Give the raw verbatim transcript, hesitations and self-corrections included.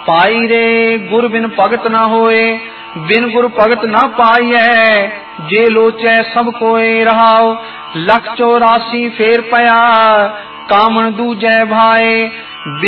पाई रे गुर बिन भगत न होए, बिन गुर भगत न पाइयै, जे लोचै सब कोय रहाओ। लख चौरासी फेर पया, कामन दूजै भाए,